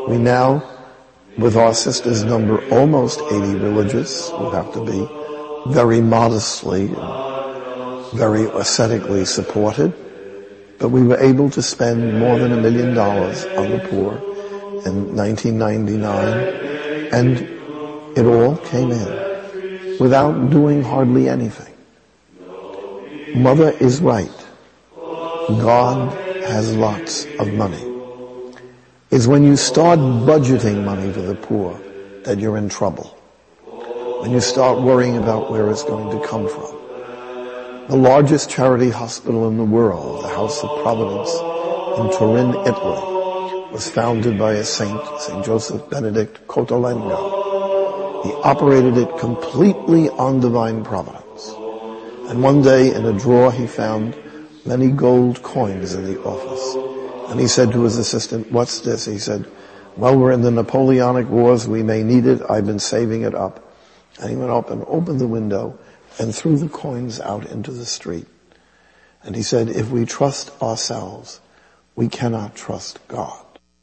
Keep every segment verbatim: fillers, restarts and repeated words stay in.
We now, with our sisters number almost eighty religious, who have to be very modestly, very ascetically supported, but we were able to spend more than a million dollars on the poor in nineteen ninety-nine, and it all came in without doing hardly anything. Mother is right. God has lots of money. It's when you start budgeting money for the poor that you're in trouble. When you start worrying about where it's going to come from. The largest charity hospital in the world, the House of Providence in Turin, Italy, was founded by a saint, Saint Joseph Benedict Cotolengo. He operated it completely on divine providence. And one day in a drawer he found many gold coins in the office. And he said to his assistant, "What's this?" He said, "Well, we're in the Napoleonic Wars. We may need it. I've been saving it up." And he went up and opened the window and threw the coins out into the street. And he said, if we trust ourselves, we cannot trust God.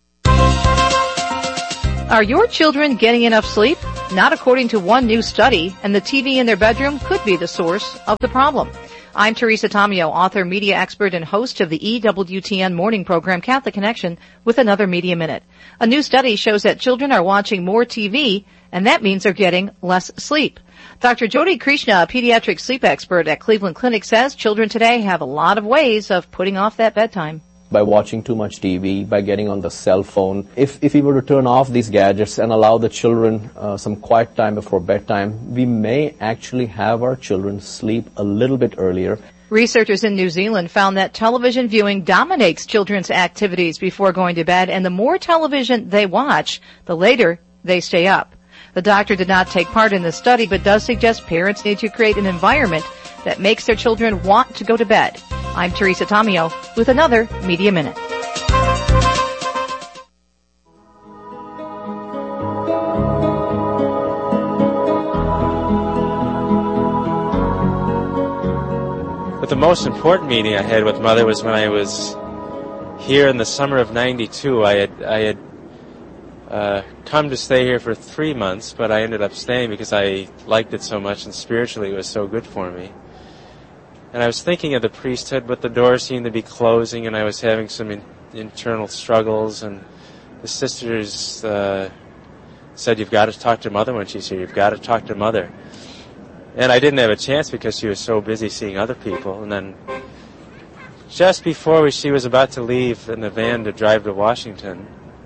Are your children getting enough sleep? Not according to one new study, and the T V in their bedroom could be the source of the problem. I'm Teresa Tomeo, author, media expert, and host of the E W T N morning program Catholic Connection with another Media Minute. A new study shows that children are watching more T V, and that means they're getting less sleep. Doctor Jyoti Krishna, a pediatric sleep expert at Cleveland Clinic, says children today have a lot of ways of putting off that bedtime. By watching too much T V, by getting on the cell phone. If if we were to turn off these gadgets and allow the children uh, some quiet time before bedtime, we may actually have our children sleep a little bit earlier. Researchers in New Zealand found that television viewing dominates children's activities before going to bed, and the more television they watch, the later they stay up. The doctor did not take part in the study, but does suggest parents need to create an environment that makes their children want to go to bed. I'm Teresa Tomeo with another Media Minute. But the most important meeting I had with Mother was when I was here in the summer of ninety-two. I had I had uh, come to stay here for three months, but I ended up staying because I liked it so much and spiritually it was so good for me. And I was thinking of the priesthood, but the doors seemed to be closing, and I was having some in, internal struggles. And the sisters uh, said, "You've got to talk to Mother when she's here. You've got to talk to Mother." And I didn't have a chance because she was so busy seeing other people. And then just before we, she was about to leave in the van to drive to Washington,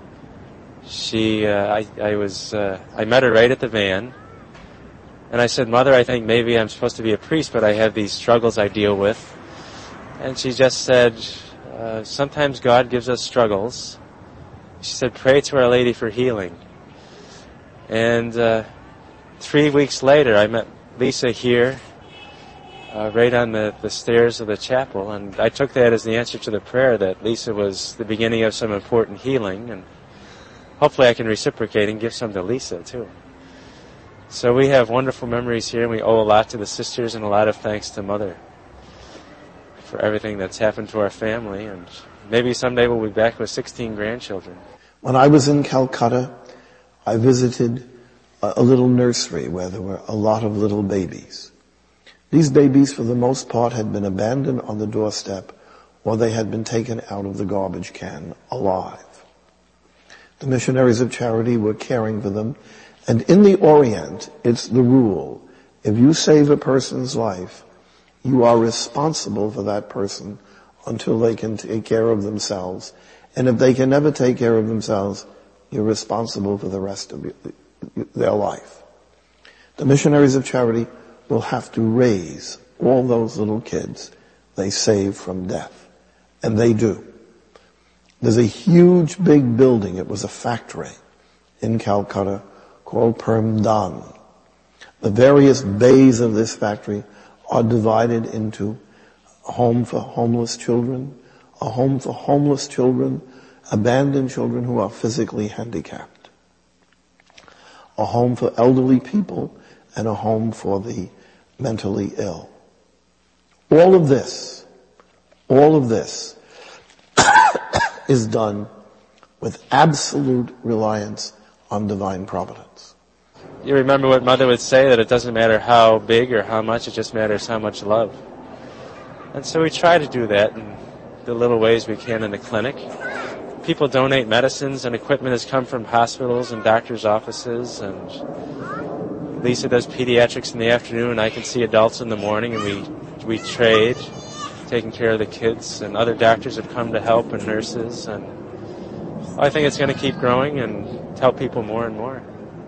she, uh, I, I was, uh, I met her right at the van. And I said, "Mother, I think maybe I'm supposed to be a priest, but I have these struggles I deal with." And she just said, uh, "Sometimes God gives us struggles." She said, "Pray to Our Lady for healing." And uh, three weeks later, I met Lisa here, uh, right on the, the stairs of the chapel. And I took that as the answer to the prayer that Lisa was the beginning of some important healing. And hopefully I can reciprocate and give some to Lisa, too. So we have wonderful memories here, and we owe a lot to the sisters and a lot of thanks to Mother for everything that's happened to our family. And maybe someday we'll be back with sixteen grandchildren. When I was in Calcutta, I visited a, a little nursery where there were a lot of little babies. These babies, for the most part, had been abandoned on the doorstep, or they had been taken out of the garbage can alive. The missionaries of charity were caring for them. And in the Orient, it's the rule. If you save a person's life, you are responsible for that person until they can take care of themselves. And if they can never take care of themselves, you're responsible for the rest of their life. The missionaries of charity will have to raise all those little kids they save from death. And they do. There's a huge, big building. It was a factory in Calcutta called Permdan. The various bays of this factory are divided into a home for homeless children, a home for homeless children, abandoned children who are physically handicapped, a home for elderly people, and a home for the mentally ill. All of this, all of this is done with absolute reliance on divine providence. You remember what Mother would say, that it doesn't matter how big or how much, it just matters how much love. And so we try to do that in the little ways we can in the clinic. People donate medicines, and equipment has come from hospitals and doctors' offices, and Lisa does pediatrics in the afternoon, and I can see adults in the morning, and we we trade, taking care of the kids, and other doctors have come to help, and nurses, and I think it's going to keep growing and help people more and more.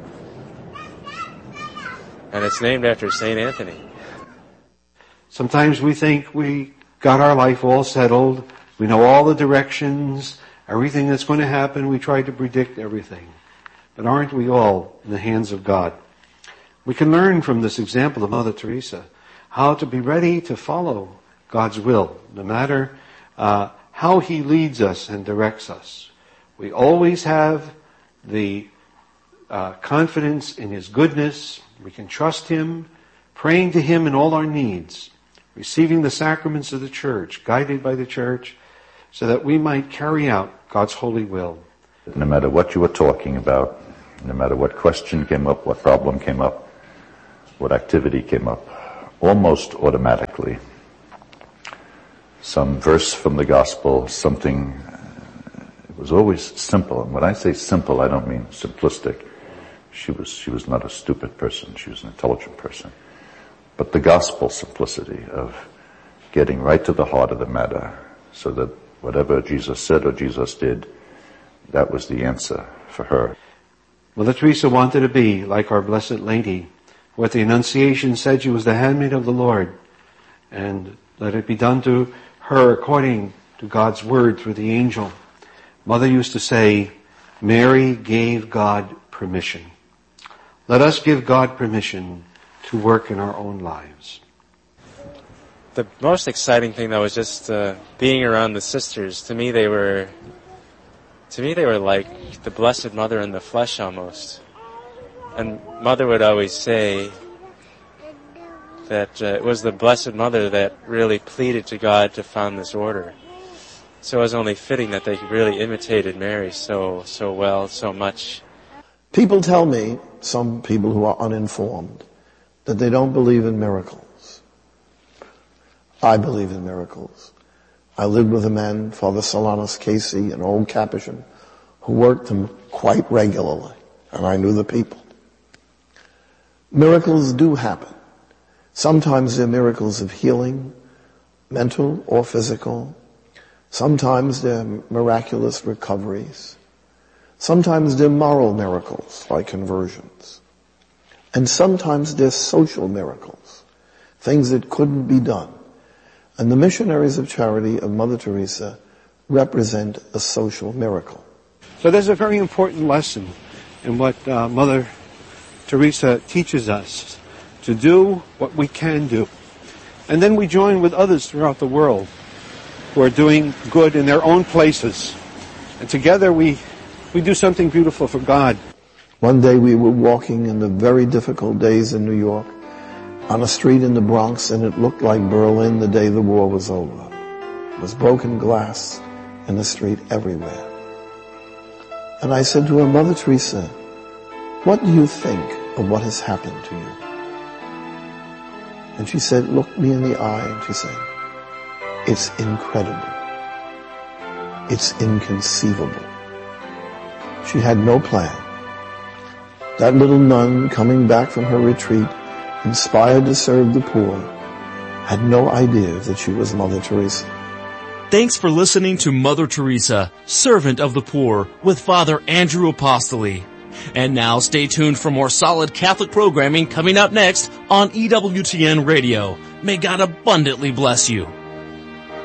And it's named after Saint Anthony. Sometimes we think we got our life all settled, we know all the directions, everything that's going to happen, we try to predict everything. But aren't we all in the hands of God? We can learn from this example of Mother Teresa how to be ready to follow God's will, no matter uh, how He leads us and directs us. We always have the uh, confidence in His goodness. We can trust Him, praying to Him in all our needs, receiving the sacraments of the Church, guided by the Church, so that we might carry out God's holy will. No matter what you were talking about, no matter what question came up, what problem came up, what activity came up, almost automatically, some verse from the gospel, something, it was always simple. And when I say simple, I don't mean simplistic. She was, she was not a stupid person. She was an intelligent person. But the gospel simplicity of getting right to the heart of the matter, so that whatever Jesus said or Jesus did, that was the answer for her. Mother Teresa wanted to be like our Blessed Lady, what the Annunciation said, she was the handmaid of the Lord, and let it be done to her according to God's word through the angel. Mother used to say, Mary gave God permission. Let us give God permission to work in our own lives. The most exciting thing, though, was just uh, being around the sisters. To me, they were, to me, they were like the Blessed Mother in the flesh, almost. And Mother would always say that uh, it was the Blessed Mother that really pleaded to God to found this order. So it was only fitting that they really imitated Mary so so well, so much. People tell me, some people who are uninformed, that they don't believe in miracles. I believe in miracles. I lived with a man, Father Solanus Casey, an old Capuchin, who worked them quite regularly, and I knew the people. Miracles do happen. Sometimes they're miracles of healing, mental or physical. Sometimes they're miraculous recoveries. Sometimes they're moral miracles, like conversions. And sometimes they're social miracles, things that couldn't be done. And the missionaries of charity of Mother Teresa represent a social miracle. So there's a very important lesson in what uh, Mother Teresa teaches us, to do what we can do. And then we join with others throughout the world who are doing good in their own places. And together we, we do something beautiful for God. One day we were walking in the very difficult days in New York on a street in the Bronx, and it looked like Berlin the day the war was over. There was broken glass in the street everywhere. And I said to her, Mother Teresa, what do you think of what has happened to you? And she said, looked me in the eye, and she said, it's incredible. It's inconceivable. She had no plan. That little nun coming back from her retreat, inspired to serve the poor, had no idea that she was Mother Teresa. Thanks for listening to Mother Teresa, Servant of the Poor, with Father Andrew Apostoli. And now stay tuned for more solid Catholic programming coming up next on E W T N Radio. May God abundantly bless you.